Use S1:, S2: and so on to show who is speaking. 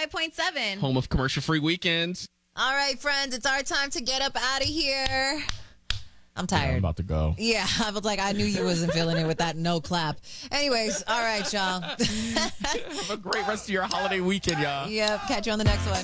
S1: 105.7.
S2: Home of commercial-free weekends.
S3: All right, friends, it's our time to get up out of here. I'm
S4: Yeah,
S3: tired.
S4: I'm about to go.
S3: Yeah, I was like, I knew you wasn't feeling it with that no clap. Anyways, all right, y'all.
S2: Have a great rest of your holiday weekend, y'all.
S3: Yep, catch you on the next one.